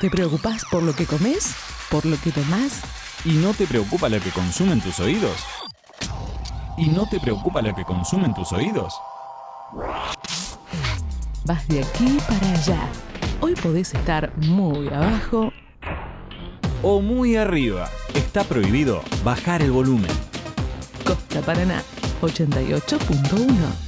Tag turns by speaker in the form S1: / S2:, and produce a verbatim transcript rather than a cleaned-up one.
S1: ¿Te preocupás por lo que comes? ¿Por lo que tomás?
S2: ¿Y no te preocupa lo que consumen tus oídos? ¿Y no te preocupa lo que consumen tus oídos?
S1: Vas de aquí para allá. Hoy podés estar muy abajo
S2: o muy arriba. Está prohibido bajar el volumen.
S1: Costa Paraná ochenta y ocho punto uno.